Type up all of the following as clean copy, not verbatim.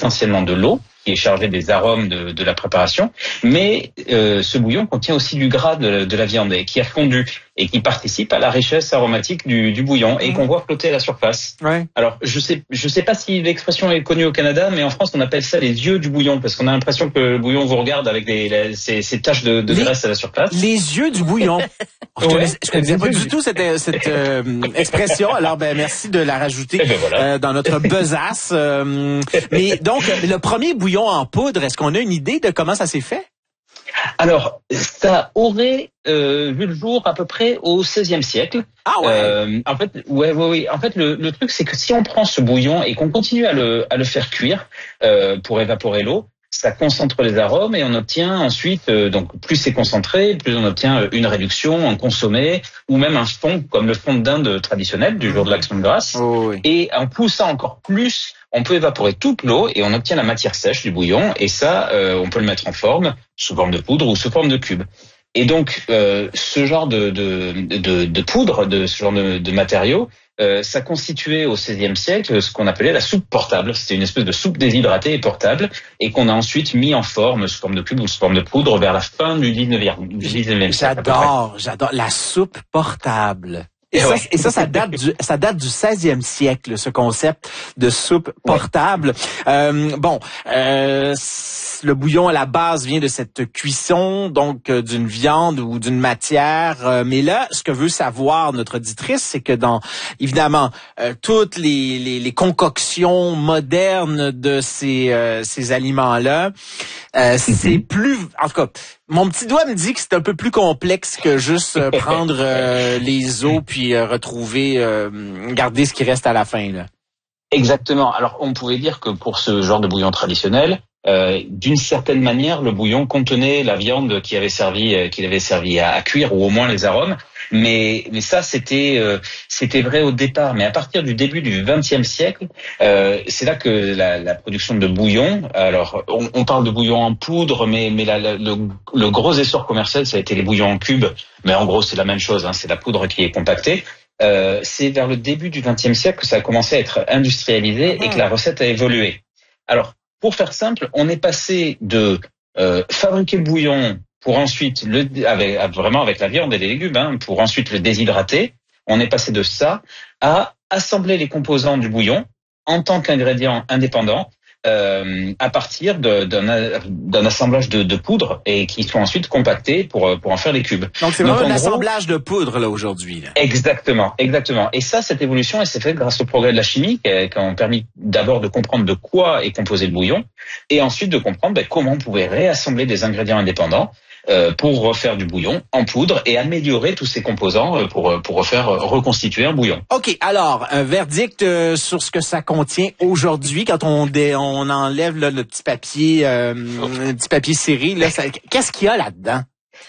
essentiellement de l'eau, qui est chargée des arômes de la préparation, mais ce bouillon contient aussi du gras de la viande et qui a fondu et qui participe à la richesse aromatique du bouillon et qu'on voit flotter à la surface. Ouais. Alors, je sais pas si l'expression est connue au Canada, mais en France, on appelle ça les yeux du bouillon parce qu'on a l'impression que le bouillon vous regarde avec ces taches de graisse à la surface. Les yeux du bouillon. Je connaissais pas du tout cette expression. Alors, merci de la rajouter voilà. dans notre besace. Mais donc, le premier bouillon en poudre, est-ce qu'on a une idée de comment ça s'est fait? Alors, ça aurait vu le jour à peu près au XVIe siècle. Ah ouais. En fait, oui. En fait, le truc, c'est que si on prend ce bouillon et qu'on continue à le faire cuire pour évaporer l'eau, ça concentre les arômes et on obtient ensuite, donc plus c'est concentré, plus on obtient une réduction, un consommé ou même un fond comme le fond de dinde traditionnel du jour de l'Action de grâce. Oh, oui. Et en poussant encore plus, on peut évaporer toute l'eau et on obtient la matière sèche du bouillon. Et ça, on peut le mettre en forme, sous forme de poudre ou sous forme de cube. Et donc, ce genre de poudre, ce genre de matériaux, ça constituait au XVIe siècle ce qu'on appelait la soupe portable. C'était une espèce de soupe déshydratée et portable et qu'on a ensuite mis en forme, sous forme de cube ou sous forme de poudre vers la fin du 19e siècle. J'adore la soupe portable. Et ça date du 16e siècle, ce concept de soupe portable. Le bouillon à la base vient de cette cuisson, donc d'une viande ou d'une matière. Mais là, ce que veut savoir notre auditrice, c'est que dans, évidemment, toutes les concoctions modernes de ces aliments-là, c'est plus, en tout cas, mon petit doigt me dit que c'est un peu plus complexe que juste prendre les os puis garder ce qui reste à la fin, là. Exactement. Alors, on pouvait dire que pour ce genre de bouillon traditionnel, d'une certaine manière, le bouillon contenait la viande qu'il avait servi à cuire ou au moins les arômes. Mais ça, c'était vrai au départ. Mais à partir du début du XXe siècle, c'est là que la production de bouillon. Alors, on parle de bouillon en poudre, mais le gros essor commercial, ça a été les bouillons en cubes. Mais en gros, c'est la même chose. Hein, c'est la poudre qui est compactée. C'est vers le début du XXe siècle que ça a commencé à être industrialisé et que la recette a évolué. Alors, pour faire simple, on est passé de fabriquer le bouillon pour ensuite avec la viande et les légumes, pour ensuite le déshydrater. On est passé de ça à assembler les composants du bouillon en tant qu'ingrédient indépendant à partir d'un assemblage de poudre et qui sont ensuite compactés pour en faire des cubes. Donc c'est vraiment un assemblage de poudre là aujourd'hui. Là. Exactement. Et ça, cette évolution, elle s'est faite grâce au progrès de la chimie qui ont permis d'abord de comprendre de quoi est composé le bouillon et ensuite de comprendre comment on pouvait réassembler des ingrédients indépendants pour refaire du bouillon en poudre et améliorer tous ces composants pour reconstituer un bouillon. OK, alors un verdict sur ce que ça contient aujourd'hui quand on enlève là, le petit papier serré là, qu'est-ce qu'il y a là-dedans?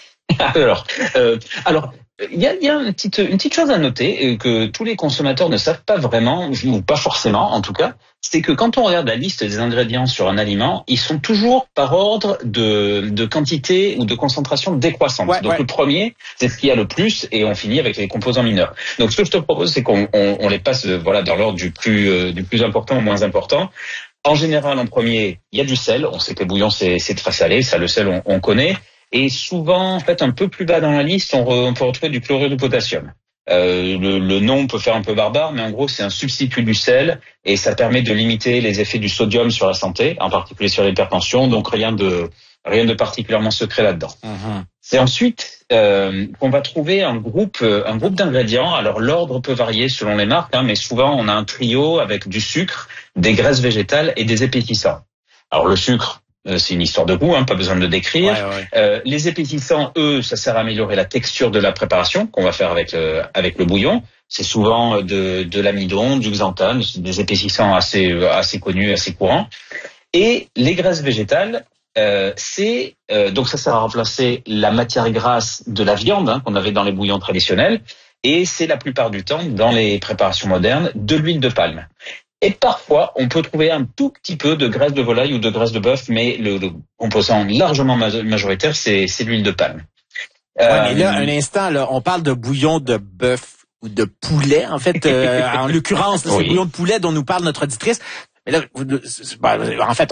Alors il y a une petite chose à noter que tous les consommateurs ne savent pas vraiment ou pas forcément en tout cas, c'est que quand on regarde la liste des ingrédients sur un aliment, ils sont toujours par ordre de quantité ou de concentration décroissante. Donc le premier, c'est ce qu'il y a le plus et on finit avec les composants mineurs. Donc ce que je te propose, c'est qu'on les passe dans l'ordre du plus important au moins important. En général, en premier, il y a du sel. On sait que le bouillon c'est très salé, ça le sel on connaît. Et souvent, en fait, un peu plus bas dans la liste, on peut retrouver du chlorure de potassium. Le nom peut faire un peu barbare, mais en gros, c'est un substitut du sel et ça permet de limiter les effets du sodium sur la santé, en particulier sur l'hypertension. Donc rien de particulièrement secret là-dedans. C'est ensuite qu'on va trouver un groupe d'ingrédients. Alors l'ordre peut varier selon les marques, mais souvent on a un trio avec du sucre, des graisses végétales et des épaississants. Alors le sucre, c'est une histoire de goût, pas besoin de le décrire. Les épaississants, eux, ça sert à améliorer la texture de la préparation qu'on va faire avec le bouillon. C'est souvent de l'amidon, du xanthane, des épaississants assez connus, assez courants. Et les graisses végétales, donc ça sert à remplacer la matière grasse de la viande qu'on avait dans les bouillons traditionnels. Et c'est la plupart du temps, dans les préparations modernes, de l'huile de palme. Et parfois, on peut trouver un tout petit peu de graisse de volaille ou de graisse de bœuf, mais le composant largement majoritaire, c'est l'huile de palme. Mais là, un instant, là, on parle de bouillon de bœuf ou de poulet. En fait, en l'occurrence, c'est le bouillon de poulet dont nous parle notre auditrice. Mais là, en fait,